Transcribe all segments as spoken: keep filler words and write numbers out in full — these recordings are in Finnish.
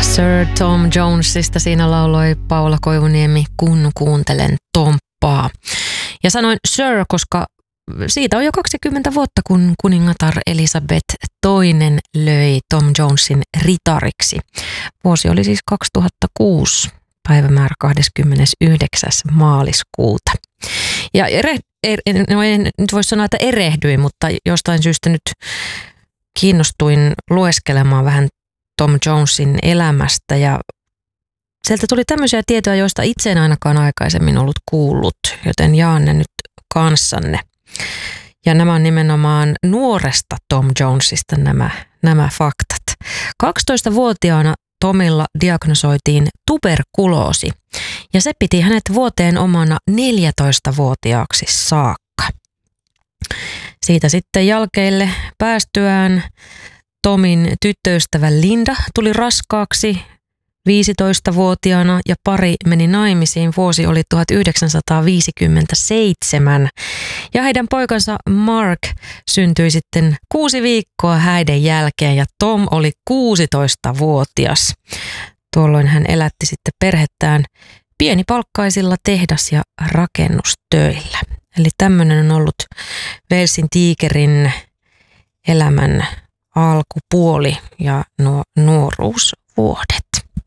Sir Tom Jonesista siinä lauloi Paula Koivuniemi, kun kuuntelen Tomppaa. Ja sanoin Sir, koska siitä on jo kaksikymmentä vuotta, kun kuningatar Elisabeth toinen löi Tom Jonesin ritariksi. Vuosi oli siis kaksituhattakuusi, päivämäärä kahdeskymmenesyhdeksäs maaliskuuta. Ja ere, er, no en nyt voi sanoa, että erehdyin, mutta jostain syystä nyt kiinnostuin lueskelemaan vähän Tom Jonesin elämästä ja sieltä tuli tämmöisiä tietoja, joista itse en ainakaan aikaisemmin ollut kuullut, joten jaan ne nyt kanssanne. Ja nämä on nimenomaan nuoresta Tom Jonesista nämä, nämä faktat. kaksitoistavuotiaana Tomilla diagnosoitiin tuberkuloosi ja se piti hänet vuoteen omana neljätoistavuotiaaksi saakka. Siitä sitten jälkeille päästyään Tomin tyttöystävä Linda tuli raskaaksi viisitoistavuotiaana ja pari meni naimisiin. Vuosi oli tuhatyhdeksänsataaviisikymmentäseitsemän ja heidän poikansa Mark syntyi sitten kuusi viikkoa häiden jälkeen ja Tom oli kuusitoistavuotias. Tuolloin hän elätti sitten perhettään pienipalkkaisilla tehdas- ja rakennustöillä. Eli tämmöinen on ollut Walesin tiikerin elämän alkupuoli ja nuo nuoruusvuodet.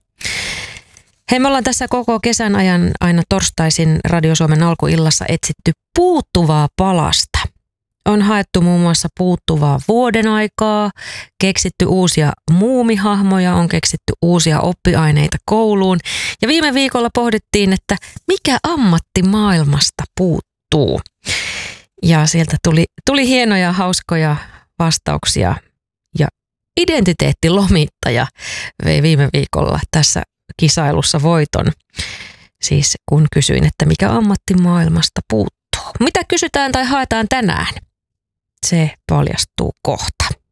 Hei, me ollaan tässä koko kesän ajan aina torstaisin Radio Suomen alkuillassa etsitty puuttuvaa palasta. On haettu muun muassa puuttuvaa vuoden aikaa, keksitty uusia muumihahmoja, on keksitty uusia oppiaineita kouluun. Ja viime viikolla pohdittiin, että mikä ammatti maailmasta puuttuu. Ja sieltä tuli, tuli hienoja, hauskoja vastauksia. Ja identiteettilomittaja vei viime viikolla tässä kisailussa voiton. Siis kun kysyin, että mikä ammatti maailmasta puuttuu. Mitä kysytään tai haetaan tänään? Se paljastuu kohta.